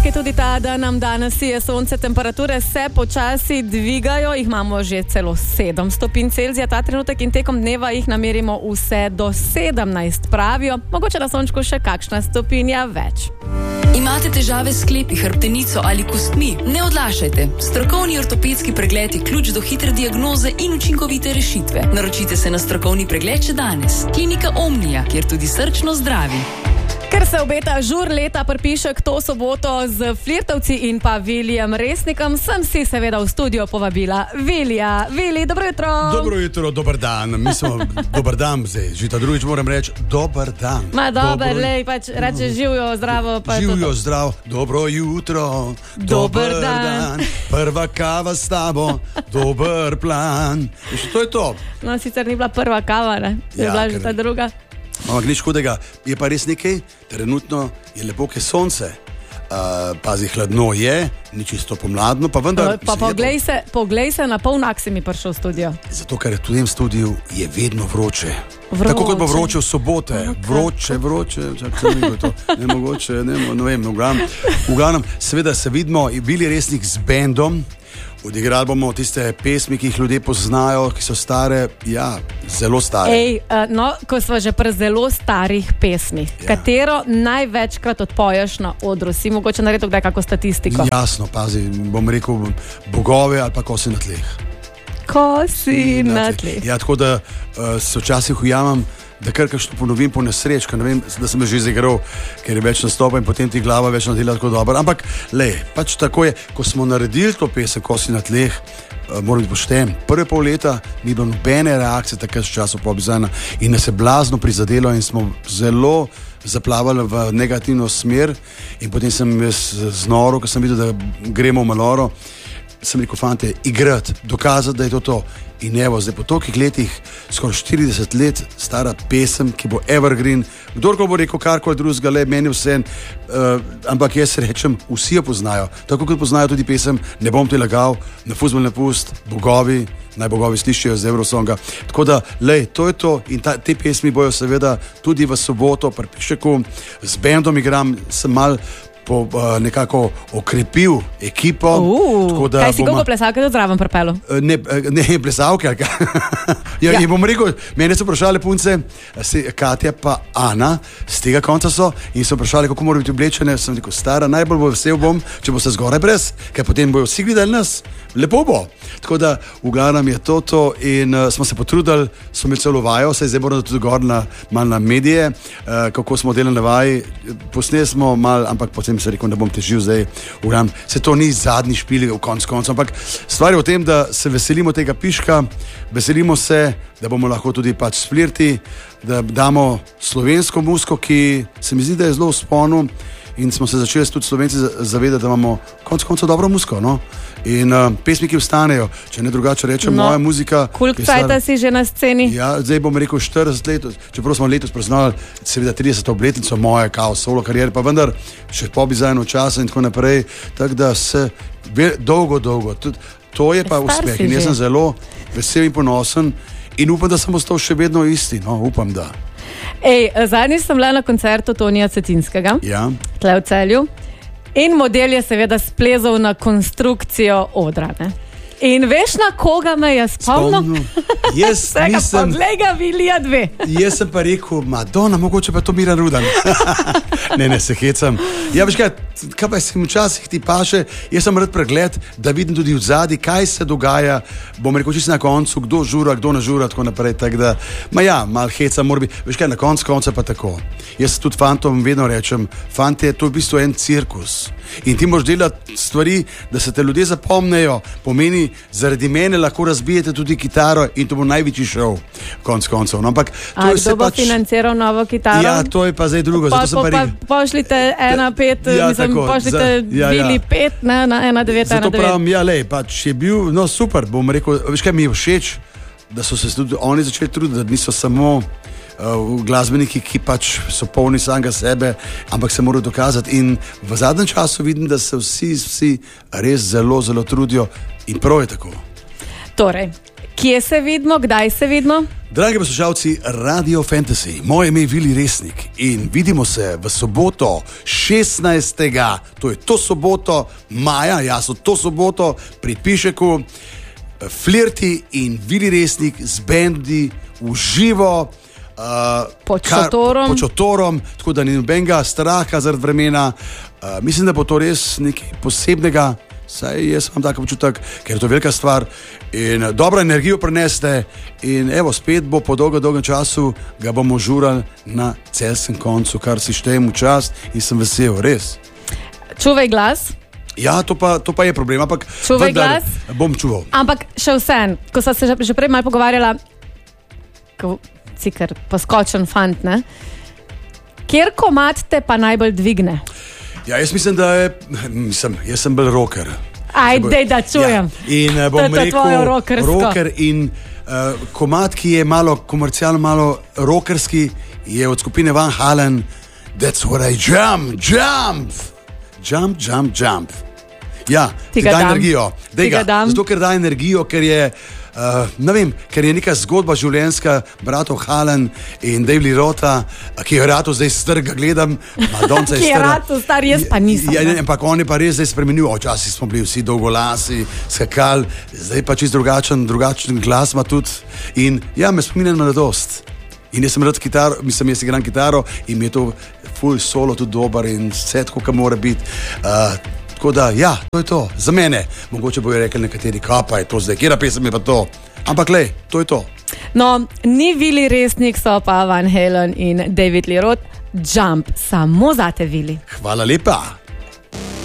je tudi ta, da nam danes sije sonce, temperature se počasi dvigajo, jih imamo že celo 7 stopinj Celzija ta trenutek in tekom dneva jih namerimo vse do 17, pravijo, mogoče na sončku še kakšna stopinja več. Imate težave s sklepi, hrbtenico ali kostmi? Ne odlašajte. Strokovni ortopedski pregled je ključ do hitre diagnoze in učinkovite rešitve. Naročite se na strokovni pregled še danes. Klinika Omnija, kjer tudi srčno zdravi. Ker se obeta žur leta Prpišek to soboto z Flirtovci in pa Vilijem Resnikom, sem si seveda v studio povabila Vilija. Vili, dobro jutro. Dobro jutro, dober dan. Mi smo dober dan zdaj. Že ta drugič moram reči dober dan. Ma dober, lej, pač reče živijo zdravo. Živijo zdravo, dobro jutro, dober dan. Prva kava s tabo, dober plan. In še to je to. No, sicer ni bila prva kava, ne? Je bila že ta druga. Ampak nič hudega, je pa res nekaj, trenutno je lepo, ker sonce, pazi, hladno je, ni čisto pomladno, pa vendar... Pa poglej se, na polnak si mi prišel v studio. Zato, ker v tem studiu je vedno vroče. Tako kot bo vroče v sobote. Vroče, nemogoče, ne vem, v glavnem, seveda se vidimo, bili Resnik z bendom, odigrali bomo tiste pesmi, ki jih ljudje poznajo, ki so stare, ja, zelo stare. No, ko smo že pri zelo starih pesmih, katero največkrat odpoješ na odru? Si mogoče naredil kdaj kako statistiko? Jasno, pazi, bom rekel bogove ali pa Kosi na tleh. Kosi na tleh. Ja, tako da se včasih ujamem, da kar kakšno ponovim po nesreč, ker ne vem, da sem že izigral, ker je več nastopa in potem ti glava več nadela tako dobro. Ampak, pač tako je, ko smo naredili to pesem Kosi na tleh, moram biti pošten, prve pol leta ni bilo nobene reakcije takrat s časom Pobizana in nas je blazno prizadelo in smo zelo zaplavali v negativno smer in potem sem z noro, ko sem videl, da gremo v maloro, sem rekel, fante, igrati, dokazati, da je to. In evo, zdaj po tolikih letih, skoraj 40 let stara pesem, ki bo evergreen, kdorko bo rekel karkoli drugega, meni vse, ampak jaz rečem, vsi jo poznajo, tako kot poznajo tudi pesem Ne bom te lagal, Na fuzbal ne pust, Bogovi, naj bogovi slišijo z Eurosonga. Tako da, to je to in te pesmi bojo seveda tudi v soboto pri Prpišeku, z bendom igram, sem mal nekako okrepil ekipo. Kaj si koliko plesalke do zraven pripelo? Ne plesalke. In bom rekel, mene so vprašali punce, Katja pa Ana, z tega konca so, in so vprašali, kako morajo biti oblečene. Sem rekel, stara, najbolj bo vesel bom, če bo se zgoraj brez, ker potem bojo vsi videli nas. Lepo bo. Tako da v glavnem je to in smo se potrudili, smo imeli celo vajo, zdaj moramo tudi gor malo na medije, kako smo delali na vaji, posneli smo malo, ampak potem se rekel, da bom težil zdaj, se to ni zadnji špil v koncu, ampak stvar je v tem, da se veselimo tega piška, veselimo se, da bomo lahko tudi pač splirti, da damo slovensko muziko, ki se mi zdi, da je zelo v sponu in smo se začeli tudi Slovenci zavedati, da imamo koncu dobro muziko, no? In pesmi, ki vstanejo, če ne drugače rečem, moja muzika... Koliko cajta si že na sceni? Ja, zdaj bom rekel 40 let, čeprav smo letos praznali seveda 30. obletnico moje solo karijere, pa vendar še Pobizajno časa in tako naprej, tako da se dolgo, to je pa uspeh in jaz sem zelo vesel in ponosen in upam, da sem ostal še vedno isti, no, upam, da. Zadnjič sem bila na koncertu Tonija Cetinskega, tle v Celju. In model je seveda splezal na konstrukcijo odra, ne? In veš, na koga me je spomnil? Jaz nisem... Podlega Vilija 2. Jaz sem pa rekel, Madonna, mogoče pa to Miran Rudan. Ne, se hecam. Ja, veš kaj pa sem včasih ti paše, jaz sem rad pregled, da vidim tudi v zadnji, kaj se dogaja, bom rekel čisto na koncu, kdo žura, kdo ne žura, tako naprej, tako da, mal heca mora biti, veš kaj, na konca pa tako. Jaz tudi fantom vedno rečem, fante, to je v bistvu en cirkus. In ti moraš delati stvari, da se te ljudje zapomnejo, pomeni, zaradi mene lahko razbijete tudi kitaro in to bo največji šov, koncev. No, ampak to je kdo bo financiral novo kitaro? Ja, to je pa zdaj drugo. Pošljite 1.5, pošljite Vili 5 na 1.9. Zato pravim, pač je bil, no super, bom rekel, veš kaj mi je všeč, da so se tudi oni začeli truditi, da niso samo glasbeniki, ki pač so polni samega sebe, ampak se morajo dokazati in v zadnjem času vidim, da se vsi res zelo trudijo in prav je tako. Torej, Kje se vidimo, kdaj se vidimo? Dragi poslušalci Radio Fantasy, moje ime je Vili Resnik in vidimo se v soboto 16. To je to soboto maja, jasno to soboto pri Pišeku, Flirti in Vili Resnik z bendi v živo. Pod šotorom, tako da ni nobenega straha zaradi vremena. Mislim, da bo to res nekaj posebnega, saj jaz imam tak občutek, ker je to velika stvar in dobro energijo preneste in evo, spet bo po dolgem času ga bomo žurali na celskem koncu, kar si štejem v čast in sem vesel, res. Čuvaj glas. Ja, to pa je problem, ampak čuvaj glas. Bom čuval. Ampak še vsem, ko sem se že prej malo pogovarjala, si kar poskočen fant, ne? Kjer komad te pa najbolj dvigne? Ja, jaz mislim, da je, jaz sem bolj rocker. Ajde, da čujem. Ja. In bom rekel rocker in komad, ki je malo komercialno, malo rockerski, je od skupine Van Halen, That's What I Jump. Ja, ti da energijo. Zato, ker da energijo, ker je ker je neka zgodba življenjska bratov Halen in David Lee Rotha, ki je rado zdaj strga gledam, Madonca je ki je rado star, jaz pa nisem. Ja, ampak on je pa res zdaj spremenil, včasih smo bili vsi dolgolasi, skakali, zdaj pa čist drugačen glas ima tudi in ja, me spominja na mladost. In jaz sem rad kitaro, mislim, jaz igram kitaro in mi je to full solo tudi dober in vse tako, kar mora biti. Tako da, ja, to je to. Za mene, mogoče bojo rekli nekateri, kaj pa je to zdaj, kjera pesem je pa to. Ampak lej, to je to. No, ni Vili Resnik, so pa Van Halen in David Lee Roth. Jump, samo zate, Vili. Hvala lepa.